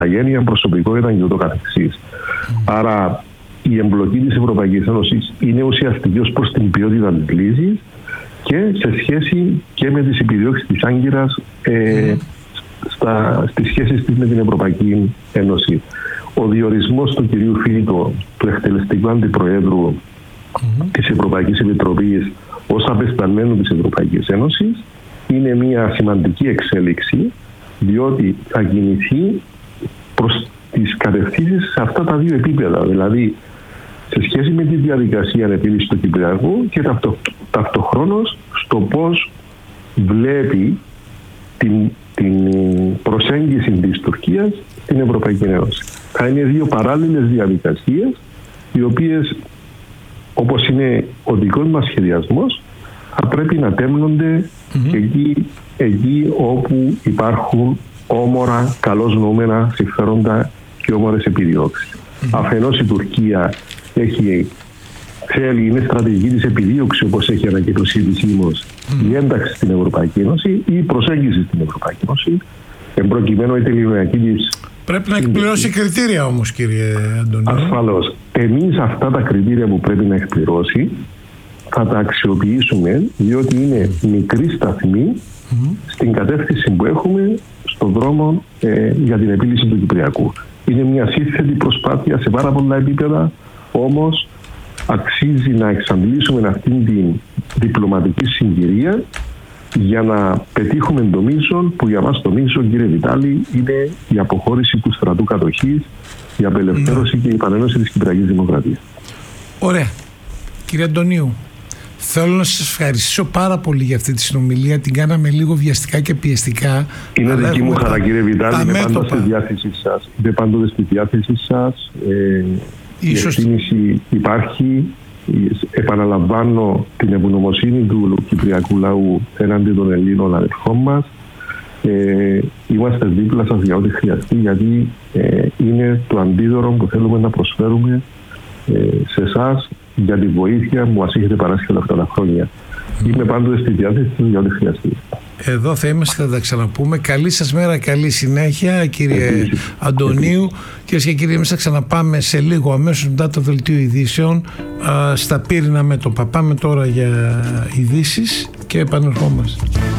ηθαγένεια, προσωπικότητα και ούτω καθεξής. Άρα η εμπλοκή της Ευρωπαϊκής Ένωσης είναι ουσιαστική ως προς την ποιότητα της λύσης και σε σχέση και με τις επιδιώξεις της Άγκυρας στις σχέσεις της με την Ευρωπαϊκή Ένωση. Ο διορισμός του κυρίου Φίλιτο, του εκτελεστικού αντιπροέδρου της Ευρωπαϊκής Επιτροπής ως απεσταλμένου της Ευρωπαϊκής Ένωσης είναι μια σημαντική εξέλιξη, διότι θα κινηθεί προς τις κατευθύνσεις σε αυτά τα δύο επίπεδα, δηλαδή σε σχέση με τη διαδικασία επίλυσης του Κυπριακού και ταυτοχρόνως στο πώς βλέπει την προσέγγιση της Τουρκίας στην Ευρωπαϊκή Ένωση. Θα είναι δύο παράλληλες διαδικασίες, οι οποίες, όπως είναι ο δικός μας σχεδιασμός, θα πρέπει να τέμνονται εκεί όπου υπάρχουν όμορα, καλώς νοούμενα συμφέροντα και όμορες επιδιώξεις. Αφενός η Τουρκία θέλει, είναι στρατηγική της επιδίωξη, όπως έχει ανακοινώσει επισήμως, η ένταξη στην Ευρωπαϊκή Ένωση ή η προσέγγιση στην Ευρωπαϊκή Ένωση, εμπροκειμένου η τελειωνιακή της. Πρέπει να εκπληρώσει κριτήρια όμως, κύριε Αντωνίου. Ασφαλώς. Εμείς αυτά τα κριτήρια που πρέπει να εκπληρώσει θα τα αξιοποιήσουμε, διότι είναι μικρή σταθμή στην κατεύθυνση που έχουμε στον δρόμο για την επίλυση του Κυπριακού. Είναι μια σύνθετη προσπάθεια σε πάρα πολλά επίπεδα, όμως αξίζει να εξαντλήσουμε αυτήν την διπλωματική συγκυρία για να πετύχουμε το μείζον, που για μας το μείζον, κύριε Βιτάλη, είναι η αποχώρηση του στρατού κατοχής, η απελευθέρωση και η επανένωση της Κυπριακής Δημοκρατίας. Ωραία. Κύριε Αντωνίου, θέλω να σας ευχαριστήσω πάρα πολύ για αυτή τη συνομιλία. Την κάναμε λίγο βιαστικά και πιεστικά. Είναι δική μου χαρά, κύριε Βιτάλη. Είμαι πάντα στη διάθεσή σας. Είμαι πάντοτε στη διάθεσή σας. Η εκτίμηση υπάρχει. Επαναλαμβάνω την ευγνωμοσύνη του κυπριακού λαού έναντι των Ελλήνων αδελφών μας. Είμαστε δίπλα σας για ό,τι χρειαστεί, γιατί είναι το αντίδωρο που θέλουμε να προσφέρουμε σε εσάς για τη βοήθεια που μας έχετε παράσχει όλα αυτά τα χρόνια. Είμαι πάντοτε στη διάθεση για ό,τι χρειαστεί. Εδώ θα είμαστε, θα τα ξαναπούμε. Καλή σας μέρα, καλή συνέχεια, κύριε Αντωνίου. Κυρίες και κύριοι, εμείς θα ξαναπάμε σε λίγο, αμέσως μετά το δελτίο ειδήσεων, στα Πύρινα με τον Παπά, με τώρα για ειδήσεις, και επανερχόμαστε.